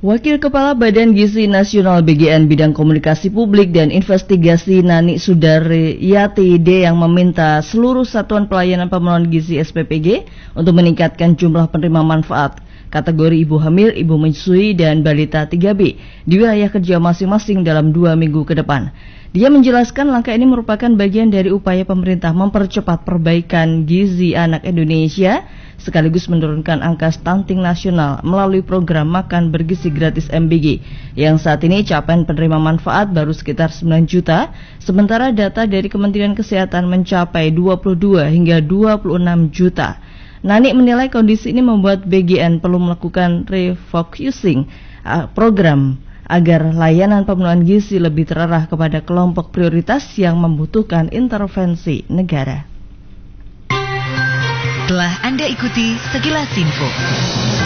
Wakil Kepala Badan Gizi Nasional BGN Bidang Komunikasi Publik dan Investigasi Nani Sudaryati yang meminta seluruh Satuan Pelayanan Pemenuhan Gizi SPPG untuk meningkatkan jumlah penerima manfaat kategori ibu hamil, ibu menyusui, dan balita 3B di wilayah kerja masing-masing dalam 2 minggu ke depan. Dia menjelaskan langkah ini merupakan bagian dari upaya pemerintah mempercepat perbaikan gizi anak Indonesia sekaligus menurunkan angka stunting nasional melalui program makan bergizi gratis MBG yang saat ini capaian penerima manfaat baru sekitar 9 juta, sementara data dari Kementerian Kesehatan mencapai 22 hingga 26 juta. Nani menilai kondisi ini membuat BGN perlu melakukan refocusing program agar layanan pemenuhan gizi lebih terarah kepada kelompok prioritas yang membutuhkan intervensi negara. Telah Anda ikuti sekilas info.